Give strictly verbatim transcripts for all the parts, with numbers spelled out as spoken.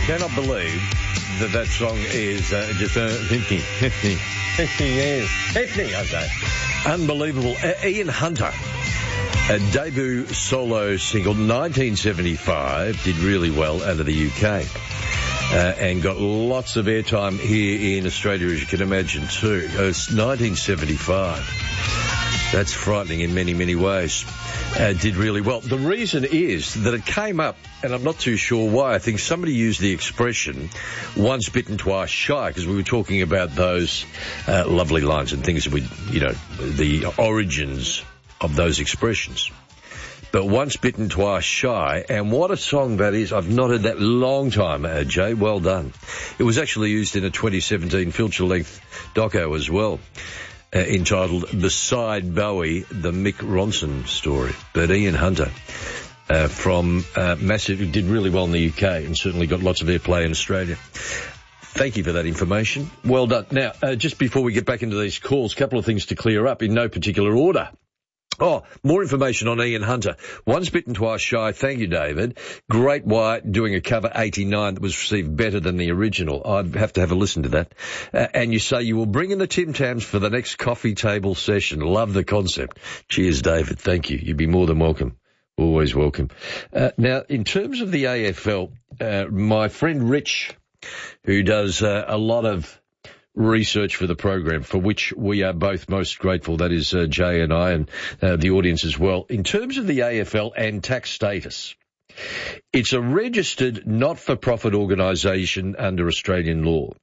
Cannot believe that that song is uh, just uh, fifty, fifty, fifty years. fifty, I say. Unbelievable. Uh, Ian Hunter, a debut solo single, nineteen seventy-five, did really well out of the U K. Uh, and got lots of airtime here in Australia, as you can imagine, too. Uh, it's nineteen seventy-five. That's frightening in many, many ways. Uh, did really well. The reason is that it came up, and I'm not too sure why. I think somebody used the expression, once bitten, twice shy, because we were talking about those uh, lovely lines and things that we, you know, the origins of those expressions. But once bitten, twice shy, and what a song that is. I've not heard that long time, uh, Jay. Well done. It was actually used in a twenty seventeen feature-length doco as well, uh, entitled Beside Bowie, the Mick Ronson Story. But Ian Hunter, uh, from uh, Massive, who did really well in the U K and certainly got lots of airplay in Australia. Thank you for that information. Well done. Now, uh, just before we get back into these calls, a couple of things to clear up in no particular order. Oh, more information on Ian Hunter. Once bitten, twice shy. Thank you, David. Great White doing a cover eighty-nine that was received better than the original. I'd have to have a listen to that. Uh, and you say you will bring in the Tim Tams for the next coffee table session. Love the concept. Cheers, David. Thank you. You'd be more than welcome. Always welcome. Uh, now, in terms of the A F L, uh, my friend Rich, who does uh, a lot of research for the program, for which we are both most grateful. That is uh, Jay and I and uh, the audience as well. In terms of the A F L and tax status, it's a registered not-for-profit organisation under Australian law.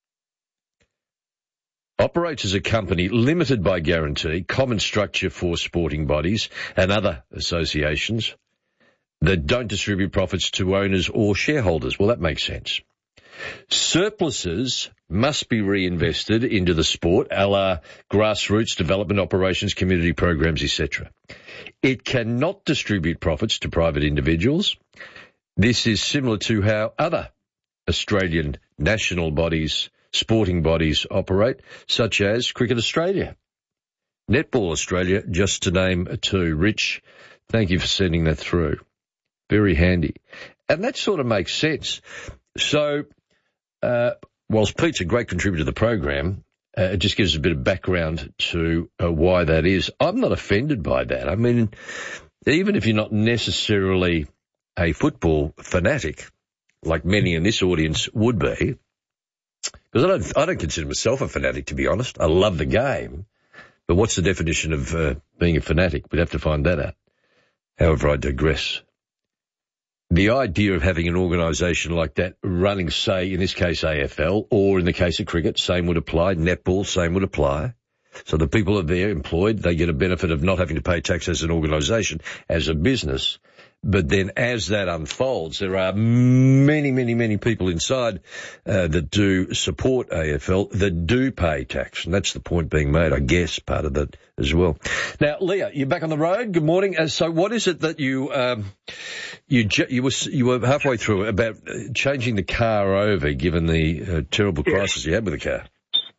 Operates as a company limited by guarantee, common structure for sporting bodies and other associations that don't distribute profits to owners or shareholders. Well, that makes sense. Surpluses must be reinvested into the sport, a la grassroots development operations, community programs, et cetera. It cannot distribute profits to private individuals. This is similar to how other Australian national bodies, sporting bodies operate, such as Cricket Australia, Netball Australia, just to name two. Rich, thank you for sending that through. Very handy. And that sort of makes sense. So, uh, whilst Pete's a great contributor to the program, uh, it just gives a bit of background to uh, why that is. I'm not offended by that. I mean, even if you're not necessarily a football fanatic, like many in this audience would be, because I don't, I don't consider myself a fanatic, to be honest. I love the game. But what's the definition of uh, being a fanatic? We'd have to find that out. However, I digress. The idea of having an organisation like that running, say, in this case, A F L, or in the case of cricket, same would apply, netball, same would apply. So the people are there employed, they get a benefit of not having to pay tax as an organisation, as a business. But then as that unfolds, there are many, many, many people inside uh, that do support A F L that do pay tax. And that's the point being made, I guess, part of that as well. Now, Leah, you're back on the road. Good morning. Uh, so what is it that you um, you you were you were halfway through about changing the car over, given the uh, terrible crisis yeah. you had with the car?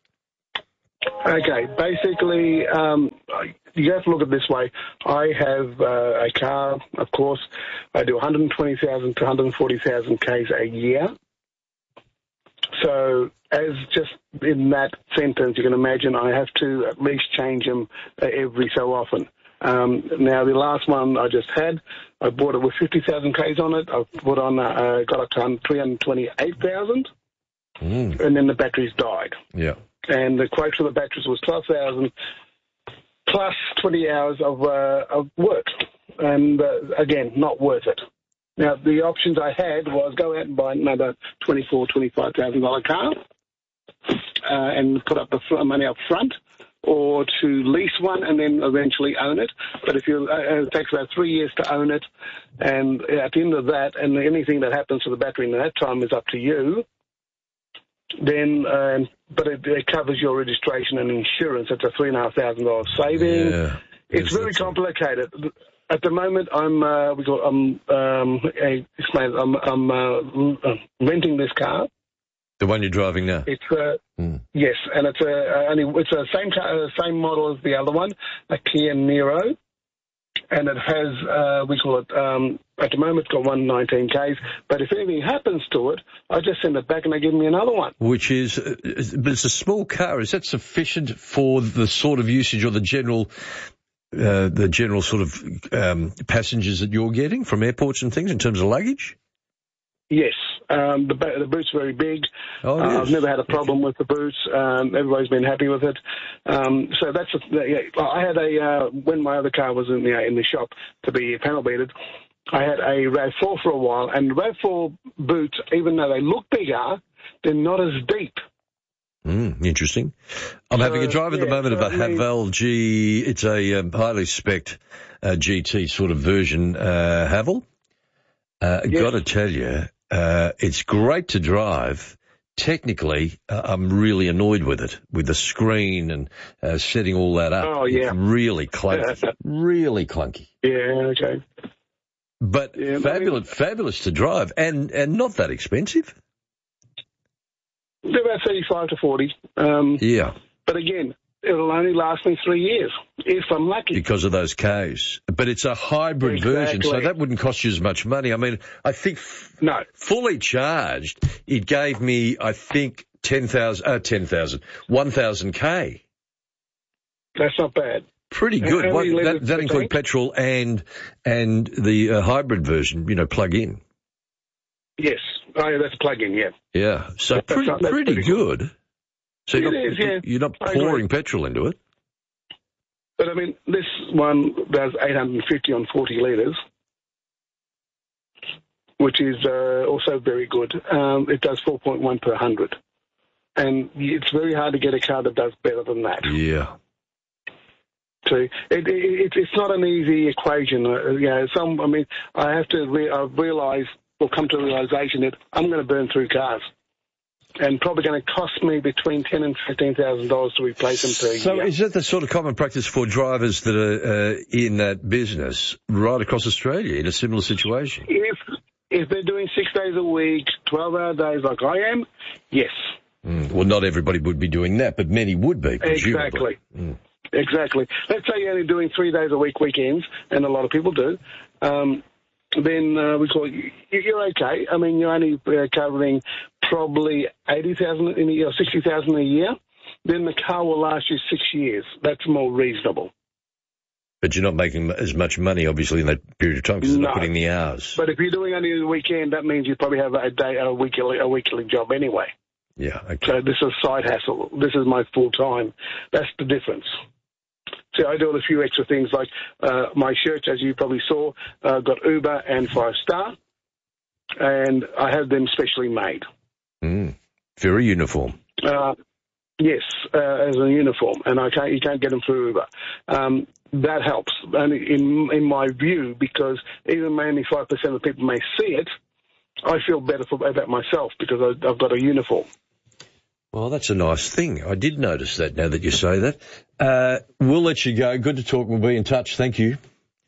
Okay, basically, um, you have to look at it this way. I have uh, a car, of course. I do one hundred twenty thousand to one hundred forty thousand Ks a year. So as just in that sentence, you can imagine I have to at least change them uh, every so often. Um, now, the last one I just had, I bought it with fifty thousand Ks on it. I put on, uh, got up to three hundred twenty-eight thousand, mm. and then the batteries died. Yeah. And the quote for the batteries was twelve thousand plus twenty hours of uh, of work. And, uh, again, not worth it. Now, the options I had was go out and buy another twenty-four thousand dollars, twenty-five thousand dollars car uh, and put up the fr- money up front, or to lease one and then eventually own it. But if you, uh, it takes about three years to own it. And at the end of that, and anything that happens to the battery in that time is up to you. Then, uh, but it, it covers your registration and insurance. It's a three and a half thousand dollars saving. Yeah, it's very complicated. At the moment, I'm uh, we got I'm um, I explain. I'm I'm uh, renting this car. The one you're driving now. It's uh, mm. yes, and it's a only it's a same car, same model as the other one, a Kia Niro. and it has, uh, we call it, um, at the moment it's got one hundred nineteen kays, but if anything happens to it, I just send it back and they give me another one. Which is, uh, but it's a small car. Is that sufficient for the sort of usage or the general, uh, the general sort of um, passengers that you're getting from airports and things in terms of luggage? Yes, um, the, the boot's very big. Oh, uh, yes. I've never had a problem with the boots. Um, everybody's been happy with it. Um, so that's a, yeah, I had a uh, when my other car was in the in the shop to be panel beaded. I had a RAV four for a while, and RAV four boots, even though they look bigger, they're not as deep. Mm, interesting. I'm so, having a drive at yeah, the moment so of a I mean, Haval G. It's a um, highly spec'd uh, G T sort of version uh, Haval. Uh, yes. Got to tell you, uh, it's great to drive. Technically, uh, I'm really annoyed with it, with the screen and uh, setting all that up. Oh, yeah. It's really clunky. really clunky. Yeah, okay. But yeah, fabulous, I mean, fabulous to drive, and, and not that expensive. They're about thirty-five to forty. Um, Yeah. But again, it'll only last me three years, if I'm lucky. Because of those Ks. But it's a hybrid Exactly. version, so that wouldn't cost you as much money. I mean, I think f- No. fully charged, it gave me, I think, ten thousand, uh, ten thousand, one thousand K. That's not bad. Pretty And good. how What, many that litres that per includes tank? petrol and and the uh, hybrid version, you know, plug in. Yes. Oh, yeah, that's a plug-in, yeah. Yeah, so That's pretty, not- that's pretty pretty good. So you're It not, is, yeah. you're not I agree. pouring petrol into it. But, I mean, this one does eight hundred fifty on forty litres, which is uh, also very good. Um, it does four point one per one hundred. And it's very hard to get a car that does better than that. Yeah. So it, it, it's not an easy equation. Uh, you know, some, I mean, I have to re- I've realised or come to the realisation that I'm going to burn through cars. And probably going to cost me between ten and fifteen thousand dollars to replace them per So year. is that the sort of common practice for drivers that are uh, in that business right across Australia in a similar situation? If if they're doing six days a week, twelve-hour days like I am, yes, Mm. Well, not everybody would be doing that, but many would be, presumably. exactly, Mm. exactly. Let's say you're only doing three days a week, weekends, and a lot of people do. Um, then uh, we call it, you're okay. I mean, you're only uh, covering probably eighty thousand in a year, or sixty thousand a year. Then the car will last you six years. That's more reasonable. But you're not making as much money, obviously, in that period of time because you're No. not putting the hours. But if you're doing only the weekend, that means you probably have a day, a weekly, a weekly job anyway. Yeah, okay. So this is side hustle. This is my full time. That's the difference. See, I do a few extra things like uh, my shirts, as you probably saw, uh, got Uber and Five Star, and I have them specially made. Mm. Very uniform. Uh, yes, uh, as a uniform, and I can't, you can't get them through Uber. Um, that helps, and in in my view, because even only five percent of people may see it, I feel better for, about myself because I, I've got a uniform. Well, that's a nice thing. I did notice that now that you say that. Uh, we'll let you go. Good to talk. We'll be in touch. Thank you.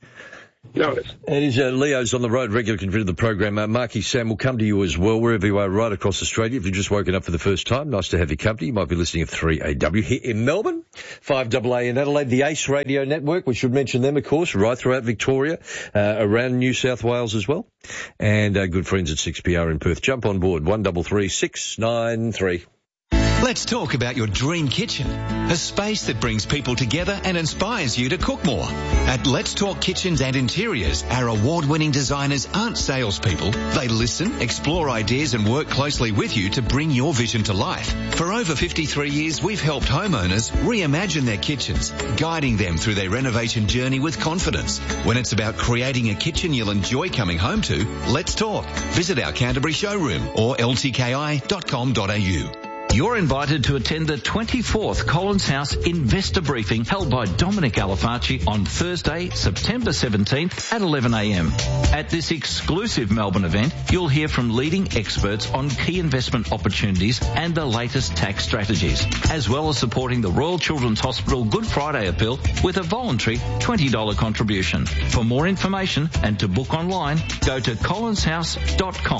No, it's, It is uh, Leo's on the road, regular contributor of the program. Uh, Marky Sam will come to you as well, wherever you are, right across Australia. If you've just woken up for the first time, nice to have your company. You might be listening at three A W here in Melbourne, five A A in Adelaide, the ACE Radio Network. We should mention them, of course, right throughout Victoria, uh, around New South Wales as well. And uh, good friends at six P R in Perth. Jump on board, one three three, six nine three. Let's talk about your dream kitchen, a space that brings people together and inspires you to cook more. At Let's Talk Kitchens and Interiors, our award-winning designers aren't salespeople. They listen, explore ideas and work closely with you to bring your vision to life. For over fifty-three years, we've helped homeowners reimagine their kitchens, guiding them through their renovation journey with confidence. When it's about creating a kitchen you'll enjoy coming home to, let's talk. Visit our Canterbury showroom or l t k i dot com dot a u. You're invited to attend the twenty-fourth Collins House Investor Briefing held by Dominic Alifacci on Thursday, September seventeenth at eleven a m. At this exclusive Melbourne event, you'll hear from leading experts on key investment opportunities and the latest tax strategies, as well as supporting the Royal Children's Hospital Good Friday appeal with a voluntary twenty dollars contribution. For more information and to book online, go to collins house dot com.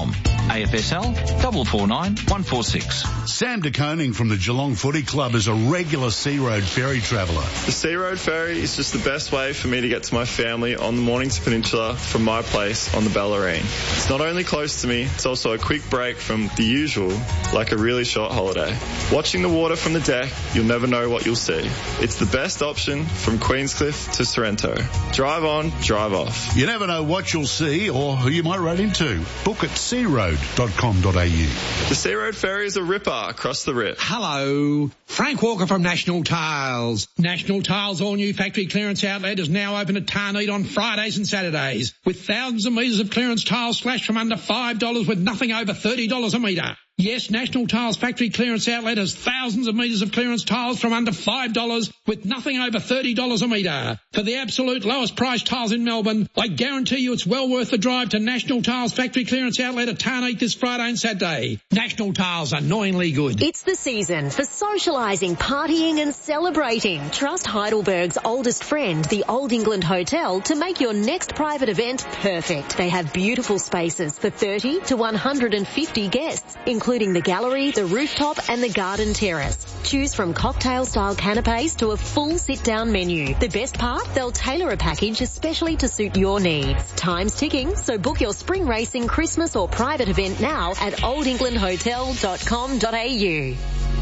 A F S L four four nine one four six. Sam de Koning from the Geelong Footy Club is a regular Sea Road ferry traveller. The Sea Road ferry is just the best way for me to get to my family on the Mornington Peninsula from my place on the Bellarine. It's not only close to me, it's also a quick break from the usual, like a really short holiday. Watching the water from the deck, you'll never know what you'll see. It's the best option from Queenscliff to Sorrento. Drive on, drive off. You never know what you'll see or who you might run into. Book at sea road dot com dot a u. The Sea Road ferry is a ripper across the rip. Hello, Frank Walker from National Tiles. National Tiles' all-new factory clearance outlet is now open at Tarneed on Fridays and Saturdays, with thousands of metres of clearance tiles slashed from under five dollars with nothing over thirty dollars a metre. Yes, National Tiles factory clearance outlet has thousands of metres of clearance tiles from under five dollars with nothing over thirty dollars a metre. For the absolute lowest price tiles in Melbourne, I guarantee you it's well worth the drive to National Tiles factory clearance outlet at Tarneed this Friday and Saturday. National Tiles, annoyingly good. It's the season for socialising, partying and celebrating. Trust Heidelberg's oldest friend, the Old England Hotel, to make your next private event perfect. They have beautiful spaces for thirty to one hundred fifty guests, including including the gallery, the rooftop and the garden terrace. Choose from cocktail-style canapes to a full sit-down menu. The best part? They'll tailor a package especially to suit your needs. Time's ticking, so book your spring racing, Christmas or private event now at old england hotel dot com dot a u.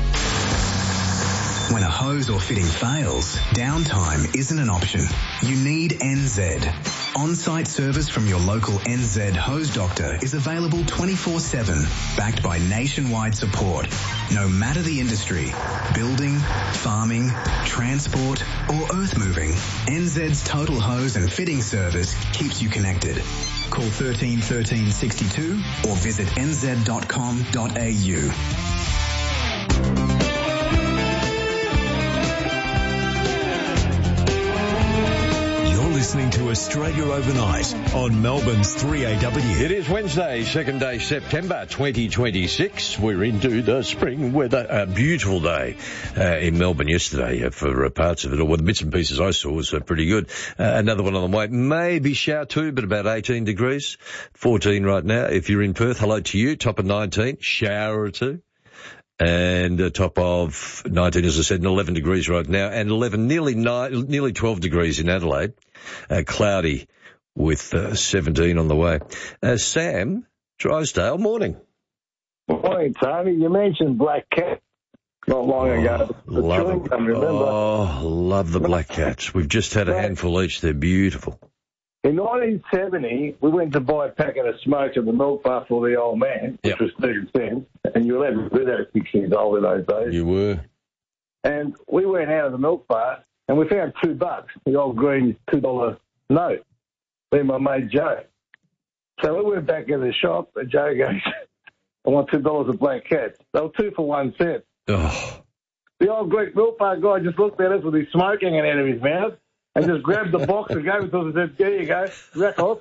When a hose or fitting fails, downtime isn't an option. You need N Z. On-site service from your local N Z hose doctor is available twenty-four seven, backed by nationwide support. No matter the industry, building, farming, transport or earth moving, N Z's total hose and fitting service keeps you connected. Call thirteen thirteen sixty-two or visit n z dot com dot a u. Listening to Australia Overnight on Melbourne's three A W. It is Wednesday, second day September twenty twenty-six. We're into the spring weather. A beautiful day uh, in Melbourne yesterday uh, for uh, parts of it. Or well, the bits and pieces I saw was uh, pretty good. Uh, another one on the way. Maybe shower too, but about eighteen degrees. fourteen right now. If you're in Perth, hello to you. Top of nineteen. Shower or two. And a top of nineteen, as I said, and eleven degrees right now, and eleven, nearly nine, nearly twelve degrees in Adelaide. Uh, cloudy with uh, seventeen on the way. Uh, Sam, Drysdale, morning. Morning, Tony. You mentioned Black Cat not long oh, ago. The love chewing gum, remember? Oh, love the Black Cats. We've just had a handful each. They're beautiful. In nineteen seventy, we went to buy a packet of smoke at the milk bar for the old man, which yep. was thirty cents, and you were allowed to do that at six years old in those days. You were. And we went out of the milk bar, and we found two bucks, the old green two dollar note. Me and my mate Joe. So we went back in the shop, and Joe goes, I want two dollars of Black Cats. They were two for one cent. Oh. The old Greek milk bar guy just looked at us with his smoke hanging out of his mouth, and just grabbed the box and gave it to us and said, there you go, rack off.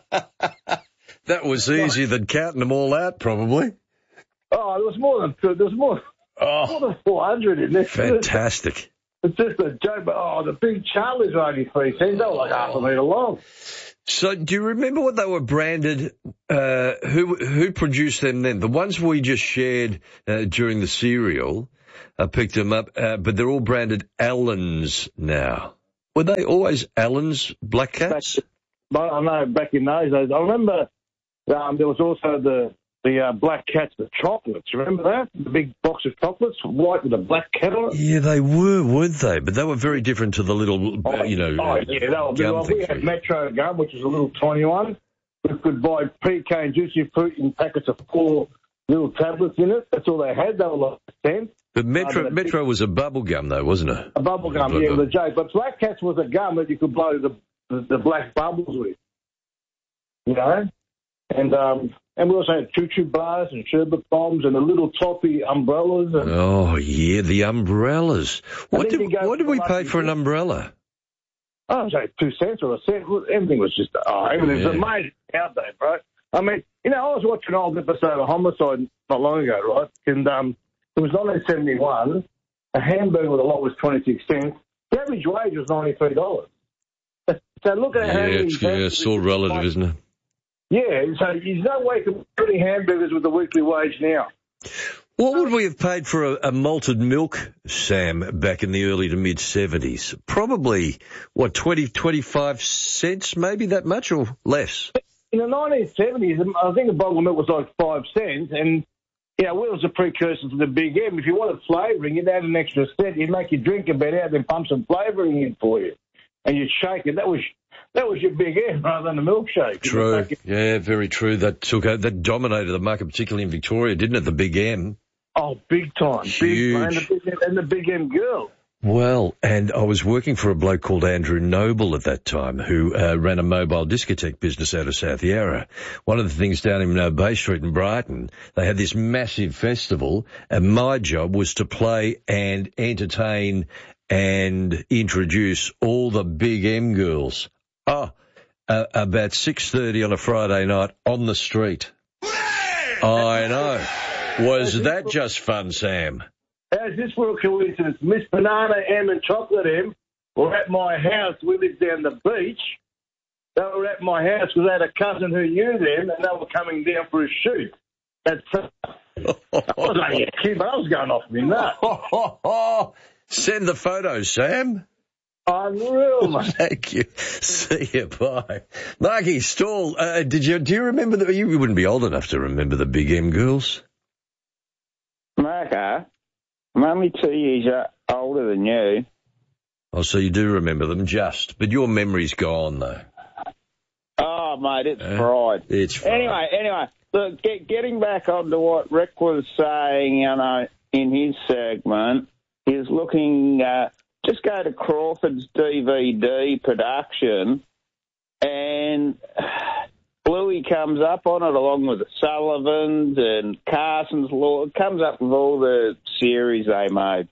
That was easier than counting them all out, probably. Oh, there was more than two. There was more, oh, more than four hundred in there. Fantastic. It's just a joke, but, oh, the big Charlies were only three cents. They were like half a metre long. So do you remember what they were branded? Uh, who who produced them then? The ones we just shared uh, during the cereal, I picked them up, uh, but they're all branded Allens now. Were they always Allen's Black Cats? Back, I know, back in those days. I remember um, there was also the the uh, Black Cats, the chocolates. Remember that? The big box of chocolates, white with a black cat on it? Yeah, they were, weren't they? But they were very different to the little, oh, uh, you know, oh, yeah, they were big. Well, we had Metro gum, which was a little tiny one. We could buy P K and Juicy Fruit in packets of four little tablets in it. That's all they had. They were like ten. But Metro, uh, Metro big, was a bubble gum, though, wasn't it? A bubble gum, yeah, with a joke. But Black Cats was a gum that you could blow the the, the black bubbles with, you know. And um, and we also had choo-choo bars and sherbet bombs and the little toffee umbrellas. And, oh yeah, the umbrellas. What did what did we pay for an umbrella? Oh, it was like two cents or a cent. Everything was just oh, everything yeah. was amazing out there, bro. I mean, you know, I was watching an old episode of Homicide not long ago, right? And um. It was nineteen seventy-one. A hamburger with a lot was twenty-six cents. The average wage was ninety-three dollars. So look at yeah, how many... Yeah, it's all relative, isn't it? Yeah, so there's no way to put any hamburgers with the weekly wage now. What would we have paid for a, a malted milk, Sam, back in the early to mid-seventies? Probably, what, twenty, twenty-five cents, maybe that much, or less? In the nineteen seventies, I think a bottle of milk was like five cents, and, you know, it was a precursor to the Big M. If you wanted flavouring, you'd add an extra cent, you'd make your drink a bit out, then pump some flavouring in for you, and you'd shake it. That was that was your Big M rather than a milkshake. True. Yeah, very true. That took that dominated the market, particularly in Victoria, didn't it, the Big M? Oh, big time. Huge. Big, man, the big, and the Big M girl. Well, and I was working for a bloke called Andrew Noble at that time, who uh, ran a mobile discotheque business out of South Yarra. One of the things down in uh, Bay Street in Brighton, they had this massive festival, and my job was to play and entertain and introduce all the Big M girls. Oh, uh, about six thirty on a Friday night on the street. I know. Was that just fun, Sam? How's this for a coincidence? Miss Banana M and Chocolate M were at my house. We lived down the beach. They were at my house because I had a cousin who knew them, and they were coming down for a shoot. That's I was only a kid, but I was going off me nuts. Send the photos, Sam. Unreal, mate. Thank you. See you. Bye. Marky Stall, uh, did you, do you remember the, you wouldn't be old enough to remember the Big M girls? Marco, I'm only two years older than you. Oh, so you do remember them just, but your memory's gone, though. Oh, mate, it's uh, fried. It's fried. Anyway, anyway, look, get, getting back onto what Rick was saying, you know, in his segment, is looking, uh, just go to Crawford's D V D production, and Bluey comes up on it along with the Sullivans and Carson's Law. It comes up with all the series they made,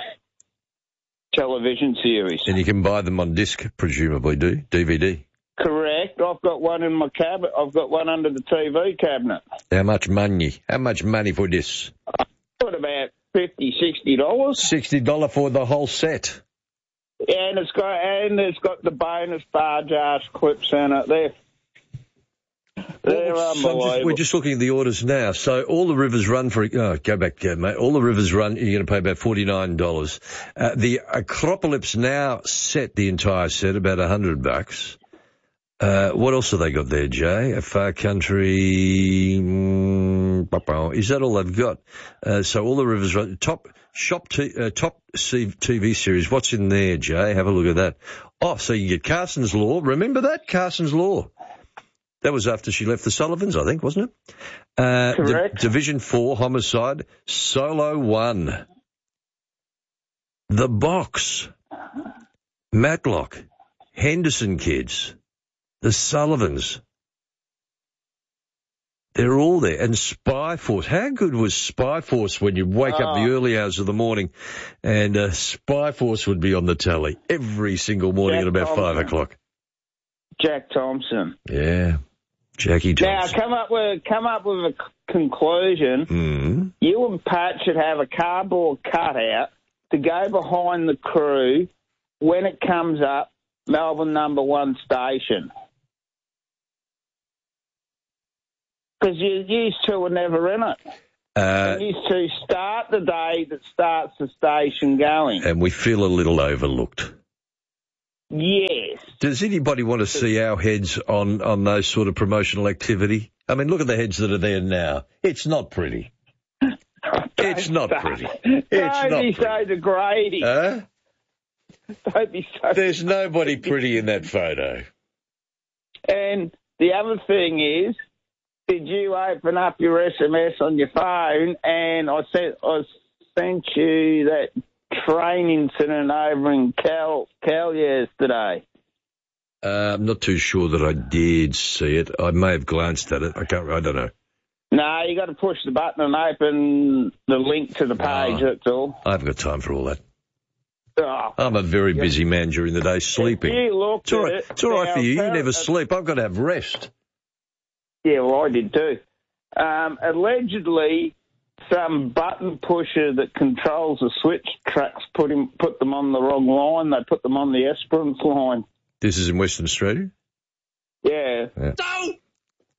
television series. And you can buy them on disc, presumably, do D V D? Correct. I've got one in my cabinet. I've got one under the T V cabinet. How much money? How much money for this? I got about fifty, sixty dollars. Sixty dollar for the whole set. Yeah, and it's got and it's got the bonus barge ass clips in it. They're They're well, so unbelievable. just, we're just looking at the orders now. So all the rivers run for, oh, go back, uh, mate. All the rivers run, you're going to pay about forty-nine dollars. Uh, the Acropolis Now set, the entire set, about one hundred bucks. Uh, what else have they got there, Jay? A Far Country, mm, is that all they've got? Uh, so all the rivers run, top, shop, t- uh, top T V series. What's in there, Jay? Have a look at that. Oh, so you get Carson's Law. Remember that? Carson's Law. That was after she left the Sullivans, I think, wasn't it? Uh, Correct. D- Division four, Homicide, Solo one. The Box, Matlock, Henderson Kids, the Sullivans. They're all there. And Spy Force. How good was Spy Force when you wake oh. up the early hours of the morning and uh, Spy Force would be on the telly every single morning Jack at about Thompson. five o'clock? Jack Thompson. Yeah. Jackie Johnson. Now, come up with come up with a c- conclusion. Mm. You and Pat should have a cardboard cutout to go behind the crew when it comes up, Melbourne number one station. Because you used two were never in it. Uh, you used to start the day that starts the station going. And we feel a little overlooked. Yes. Does anybody want to see our heads on, on those sort of promotional activity? I mean, look at the heads that are there now. It's not pretty. It's not pretty. It's Don't not be pretty. so degrading. Huh? Don't be so There's nobody pretty in that photo. And the other thing is, did you open up your S M S on your phone and I sent, I sent you that train incident over in Cal, Cal yesterday? Uh, I'm not too sure that I did see it. I may have glanced at it. I can't. I don't know. No, you got to push the button and open the link to the page. Oh, that's all. I haven't got time for all that. Oh, I'm a very busy man during the day, sleeping. You looked it's all right, at it. it's all right Now, for you. You apparently- never sleep. I've got to have rest. Yeah, well, I did too. Um, allegedly, some button pusher that controls the switch tracks put him put them on the wrong line. They put them on the Esperance line. This is in Western Australia? Yeah. Yeah. Don't!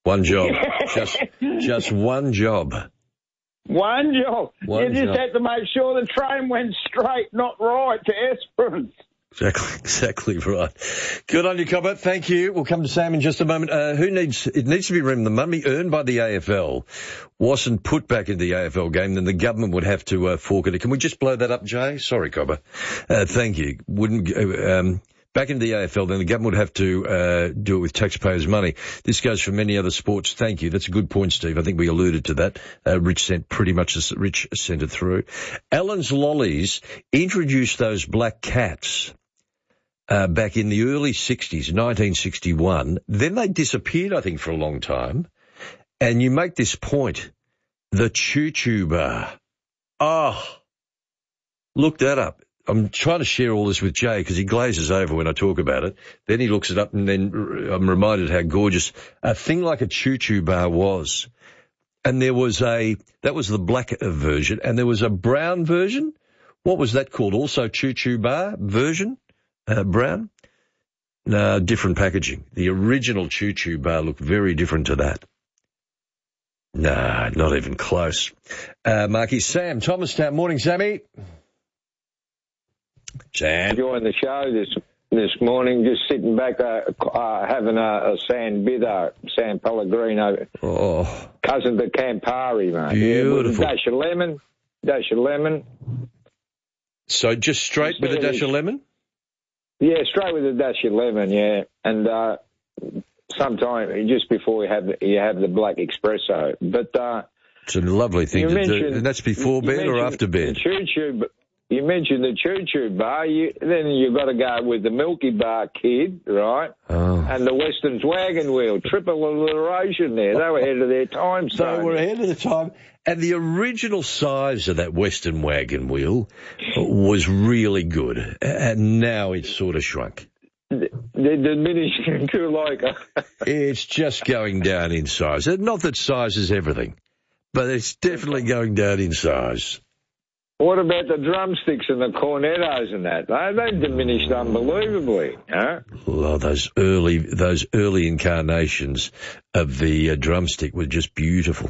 One job. just, just one job. One job. One you just job. had to make sure the train went straight, not right, to Esperance. Exactly, exactly right. Good on you, Cobber. Thank you. We'll come to Sam in just a moment. Uh, who needs, it needs to be remembered, the money earned by the A F L wasn't put back into the A F L game, then the government would have to uh, fork it. Can we just blow that up, Jay? Sorry, Cobber. Uh, thank you. Wouldn't, uh, um, back into the A F L, then the government would have to uh, do it with taxpayers' money. This goes for many other sports. Thank you. That's a good point, Steve. I think we alluded to that. Uh, Rich sent pretty much, Rich sent it through. Allen's Lollies introduced those black cats uh, back in the early sixties, nineteen sixty-one. Then they disappeared, I think, for a long time. And you make this point, the Choo Choo Bar. Oh, look that up. I'm trying to share all this with Jay because he glazes over when I talk about it. Then he looks it up and then I'm reminded how gorgeous a thing like a Choo Choo Bar was. And there was a, that was the black version, and there was a brown version. What was that called? Also Choo Choo Bar version? Uh, brown? No, different packaging. The original Choo Choo Bar looked very different to that. Nah, not even close. Uh, Marky, Sam, Thomastown. Morning, Sammy. Sam. Enjoying the show this this morning, just sitting back, uh, uh, having a, a San Bidder, San Pellegrino, oh, cousin to Campari, mate. Beautiful. Yeah, with a dash of lemon, dash of lemon. So just straight with a dash of lemon? Yeah, straight with a dash of lemon, yeah. And uh, sometime just before you have the, you have the black espresso. But uh, it's a lovely thing to do. And that's before bed or after bed? Choo Choo. You mentioned the Choo Choo Bar, you, then you've got to go with the Milky Bar Kid, right? Oh. And the Weston's Wagon Wheel, triple alliteration there. They were ahead of their time, so. They were ahead of the time. And the original size of that Western Wagon Wheel was really good. And now it's sort of shrunk. They're diminishing to like a... It's just going down in size. Not that size is everything, but it's definitely going down in size. What about the drumsticks and the cornettos and that? They, they've diminished unbelievably, huh? Oh, those early, those early incarnations of the uh, drumstick were just beautiful.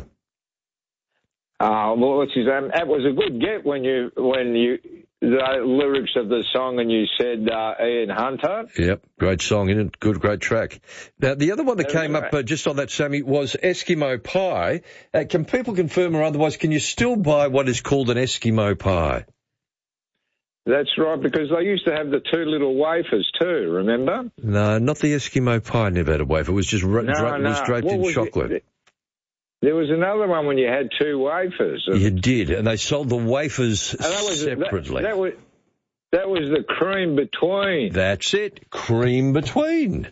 Uh, well, what's his name? That was a good get when you, when you, the lyrics of the song and you said uh, Ian Hunter. Yep, great song, isn't it? Good, great track. Now, the other one that came right. up uh, just on that, Sammy, was Eskimo pie. Uh, can people confirm or otherwise, can you still buy what is called an Eskimo pie? That's right, because they used to have the two little wafers too, remember? No, not the Eskimo pie never had a wafer. It was just ra- no, dra- no. was draped what in was chocolate. It? There was another one when you had two wafers. You did, and they sold the wafers and that was, separately. That, that, was, that was the cream between. That's it, cream between.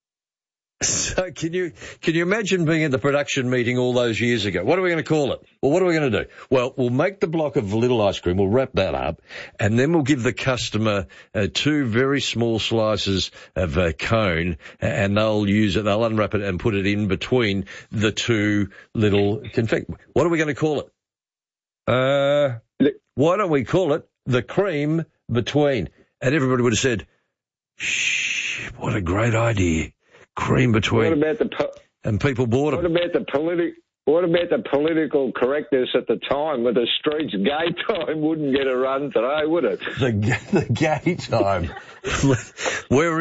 So can you can you imagine being at the production meeting all those years ago? What are we going to call it? Well, what are we going to do? Well, we'll make the block of little ice cream, we'll wrap that up, and then we'll give the customer uh, two very small slices of uh, cone, and they'll use it, they'll unwrap it and put it in between the two little confetti. What are we going to call it? Uh, why don't we call it the cream between? And everybody would have said, shh, what a great idea. Cream between. What about the po- and people bought them. What about the politi- What about the political correctness at the time? With the streets gay time wouldn't get a run today, would it? The, the gay time. We're